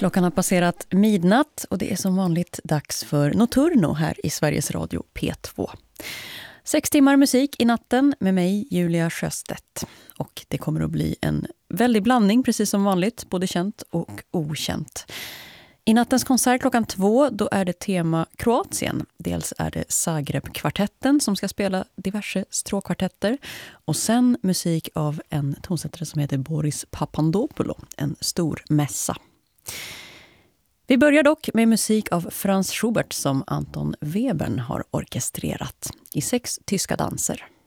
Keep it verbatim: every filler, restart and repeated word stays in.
Klockan har passerat midnatt och det är som vanligt dags för Nocturno här i Sveriges Radio P två. Sex timmar musik i natten med mig, Julia Sjöstedt. Och det kommer att bli en väldig blandning, precis som vanligt, både känt och okänt. I nattens konsert klockan två, då är det tema Kroatien. Dels är det Zagreb-kvartetten som ska spela diverse stråkkvartetter. Och sen musik av en tonsättare som heter Boris Papandopoulou, en stor mässa. Vi börjar dock med musik av Franz Schubert som Anton Webern har orkestrerat i sex tyska danser.